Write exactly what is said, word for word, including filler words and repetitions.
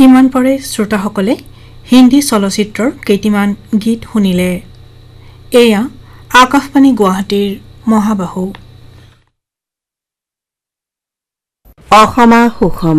ইমান পৰে শ্ৰোতাসকলে হিন্দী চলচ্চিত্ৰৰ কেইটিমান গীত শুনিলে। এয়া আকাশবাণী গুৱাহাটীৰ মহাবাহু। অসমা সুষমা